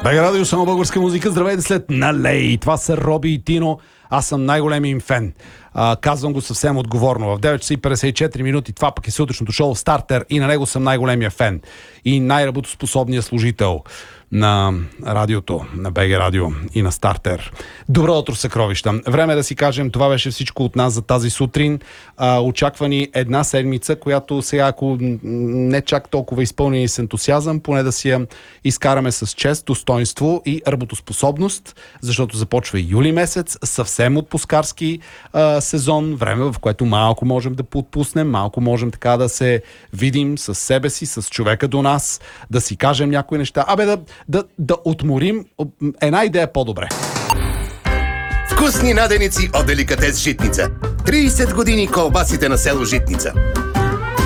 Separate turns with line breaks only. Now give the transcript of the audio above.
БГ Радио, само българска музика. Здравейте след Налей. Това са Роби и Тино. Аз съм най-големия им фен. Казвам го съвсем отговорно. В 9:54 минути това пък е сутрешното шоу Стартер и на него съм най-големия фен и най-работоспособният служител на радиото, на БГ Радио и на Стартер. Добро утро, съкровища. Време да си кажем, това беше всичко от нас за тази сутрин. Очаква ни една седмица, която сега, ако не чак толкова изпълнени с ентусиазъм, поне да си я изкараме с чест, достоинство и работоспособност, защото започва юли месец, съвсем отпускарски сезон, време, в което малко можем да поотпуснем, малко можем така да се видим с себе си, с човека до нас, да си кажем някои неща. Да отморим. Една идея по-добре.
Вкусни наденици от Деликатес Житница. 30 години колбасите на село Житница.